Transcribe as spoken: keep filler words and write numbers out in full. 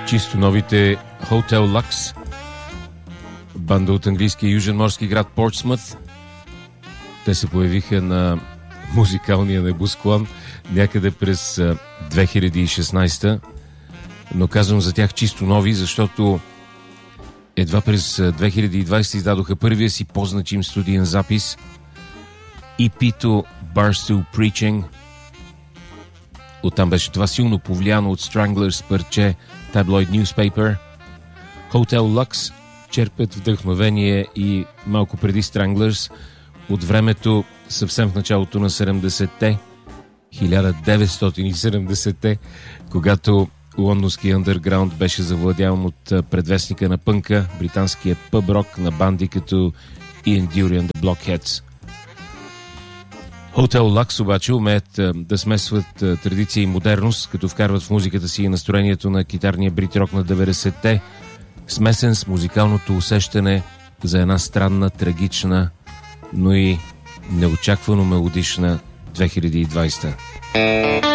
чисто новите Hotel Lux, банда от английския южен морски град Портсмут. Те се появиха на музикалния небосклон някъде през две хиляди и шестнадесета, но казвам за тях чисто нови, защото едва през две хиляди и двадесета издадоха първия си по-значим студиен запис, и пи-то Barstool Preaching. Оттам беше това силно повлияно от Stranglers парче Tabloid Newspaper. Hotel Lux черпят вдъхновение и малко преди Stranglers от времето съвсем в началото на седемдесетте, хиляда деветстотин и седемдесетте, когато лондонския андерграунд беше завладян от предвестника на пънка, британския пъб-рок на банди като Ian Dury and the Blockheads. Hotel Lux обаче умеят да смесват традиция и модерност, като вкарват в музиката си настроението на китарния брит-рок на деветдесетте, смесен с музикалното усещане за една странна, трагична, но и неочаквано мелодична две хиляди и двадесета.